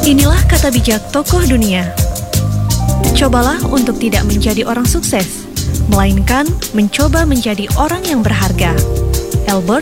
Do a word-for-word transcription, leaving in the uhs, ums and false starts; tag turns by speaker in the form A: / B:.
A: Inilah kata bijak tokoh dunia. Cobalah untuk tidak menjadi orang sukses, melainkan mencoba menjadi orang yang berharga. Albert